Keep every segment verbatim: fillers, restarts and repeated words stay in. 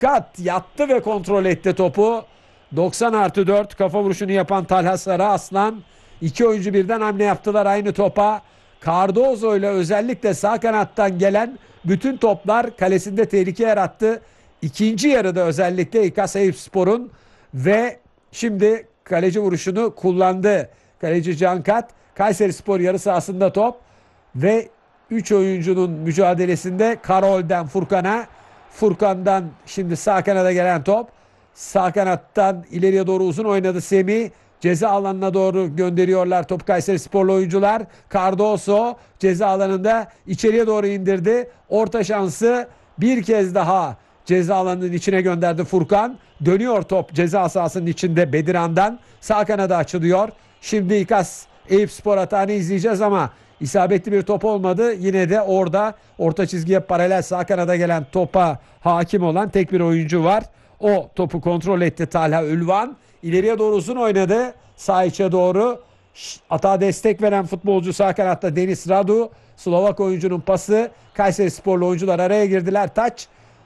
Kat yattı ve kontrol etti topu. doksan artı dört kafa vuruşunu yapan Talha Sarıaslan. İki oyuncu birden hamle yaptılar aynı topa. Cardozo ile özellikle sağ kanattan gelen bütün toplar kalesinde tehlike yarattı. İkinci yarıda özellikle İKAS Eyüpspor'un ve şimdi kaleci vuruşunu kullandı. Kaleci Cankat. Kayserispor yarı sahasında top ve üç oyuncunun mücadelesinde Karol'den Furkan'a, Furkan'dan şimdi sağ kanada gelen top. Sağ kanattan ileriye doğru uzun oynadı Semih. Ceza alanına doğru gönderiyorlar topu Kayserisporlu oyuncular. Cardoso ceza alanında içeriye doğru indirdi. Orta şansı bir kez daha ceza alanının içine gönderdi Furkan. Dönüyor top ceza sahasının içinde Bediran'dan. Sağ kanada açılıyor. Şimdi İKAS Eyüpspor atağını izleyeceğiz ama isabetli bir top olmadı. Yine de orada orta çizgiye paralel sağ kanada gelen topa hakim olan tek bir oyuncu var. O topu kontrol etti Talha Ülvan. İleriye doğru uzun oynadı. Sağ içe doğru. Atağa destek veren futbolcu sağ kanatta Deniz Radu. Slovak oyuncunun pası. Kayserisporlu oyuncular araya girdiler. Taç.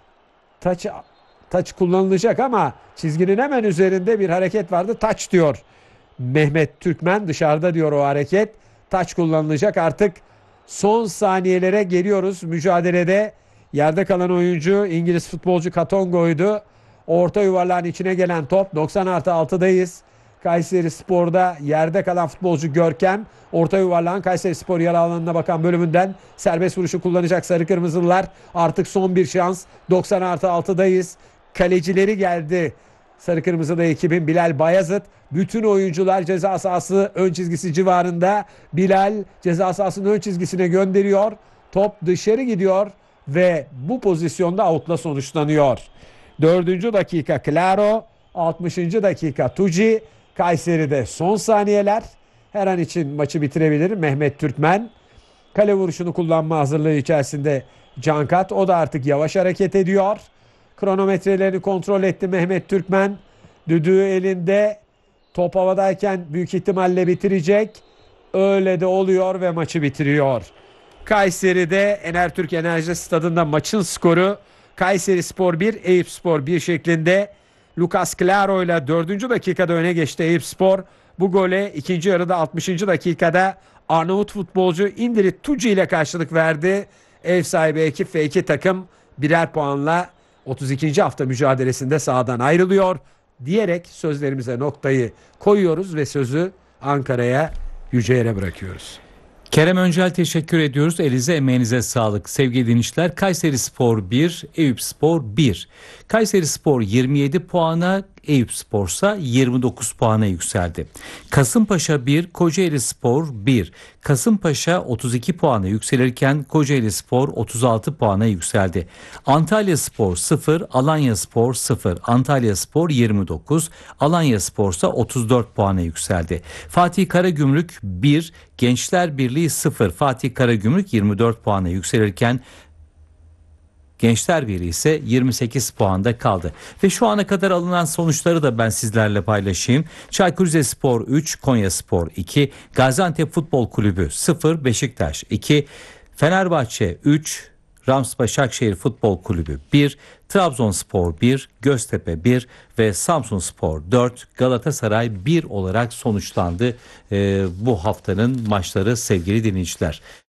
Taç, taç kullanılacak ama çizginin hemen üzerinde bir hareket vardı. Taç diyor Mehmet Türkmen. Dışarıda diyor o hareket. Taç kullanılacak. Artık son saniyelere geliyoruz mücadelede. Yerde kalan oyuncu İngiliz futbolcu Katongo'ydu. Orta yuvarlağın içine gelen top. doksan artı altıdayız. Kayserispor'da yerde kalan futbolcu Görkem. Orta yuvarlağın Kayserispor yarı alanına bakan bölümünden serbest vuruşu kullanacak sarı kırmızılılar. Artık son bir şans. doksan artı altıdayız. Kalecileri geldi. Sarı kırmızılı ekibin Bilal Bayazıt. Bütün oyuncular ceza sahası ön çizgisi civarında. Bilal ceza sahasının ön çizgisine gönderiyor. Top dışarı gidiyor ve bu pozisyonda outla sonuçlanıyor. Dördüncü dakika Claro, altmışıncı dakika Tuci. Kayseri'de son saniyeler. Her an için maçı bitirebilir Mehmet Türkmen. Kale vuruşunu kullanma hazırlığı içerisinde Cankat. O da artık yavaş hareket ediyor. Kronometrelerini kontrol etti Mehmet Türkmen. Düdüğü elinde. Top havadayken büyük ihtimalle bitirecek. Öyle de oluyor ve maçı bitiriyor. Kayseri'de Enertürk Enerji Stadı'nda maçın skoru Kayserispor bir, Eyüpspor bir şeklinde. Lucas Claro ile dördüncü dakikada öne geçti Eyüpspor. Bu gole ikinci yarıda altmışıncı dakikada Arnavut futbolcu Indirit Tuci ile karşılık verdi. Ev sahibi ekip ve iki takım birer puanla otuz ikinci hafta mücadelesinde sahadan ayrılıyor diyerek sözlerimize noktayı koyuyoruz ve sözü Ankara'ya, Yüceyer'e bırakıyoruz. Kerem Öncel teşekkür ediyoruz. Elinize emeğinize sağlık. Sevgili dinleyiciler, Kayserispor bir, Eyüpspor bir. Kayserispor yirmi yedi puana, Eyüpspor ise yirmi dokuz puana yükseldi. Kasımpaşa bir, Kocaelispor bir. Kasımpaşa otuz iki puana yükselirken Kocaelispor otuz altı puana yükseldi. Antalyaspor sıfır, Alanyaspor sıfır. Antalyaspor yirmi dokuz, Alanyaspor ise otuz dört puana yükseldi. Fatih Karagümrük bir, Gençler Birliği sıfır. Fatih Karagümrük yirmi dört puana yükselirken Gençler Birliği ise yirmi sekiz puanda kaldı. Ve şu ana kadar alınan sonuçları da ben sizlerle paylaşayım. Çaykur Rizespor üç, Konyaspor iki, Gaziantep Futbol Kulübü sıfır, Beşiktaş iki, Fenerbahçe üç, Rams Başakşehir Futbol Kulübü bir, Trabzonspor bir, Göztepe bir ve Samsunspor dört, Galatasaray bir olarak sonuçlandı ee, bu haftanın maçları sevgili dinleyiciler.